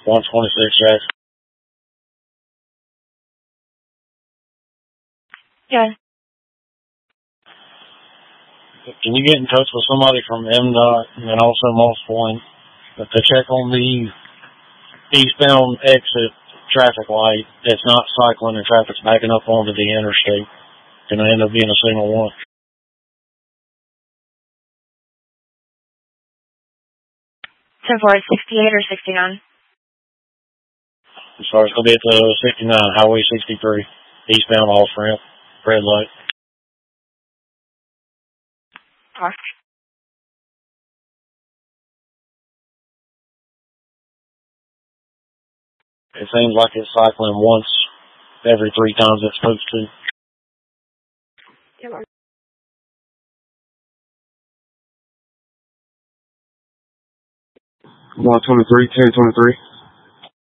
126 Jackson. Yeah. Can you get in touch with somebody from MDOT and also Moss Point to check on the eastbound exit traffic light that's not cycling and traffic's backing up onto the interstate? Can it end up being a signal one? So far, it's 68 or 69? Sorry, it's going to be at the 69, Highway 63, eastbound off ramp, red light. Talk. It seems like it's cycling once every 3 times it's supposed to. Come on. 123, 1023.